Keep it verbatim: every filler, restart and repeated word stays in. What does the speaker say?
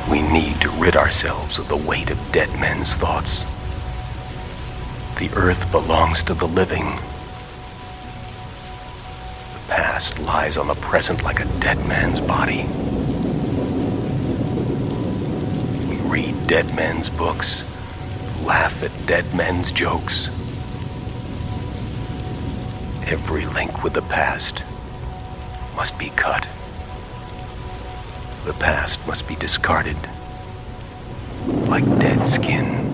We need to rid ourselves of the weight of dead men's thoughts. The earth belongs to the living. The past lies on the present like a dead man's body. We read dead men's books, laugh at dead men's jokes. Every link with the past must be cut. The past must be discarded like dead skin.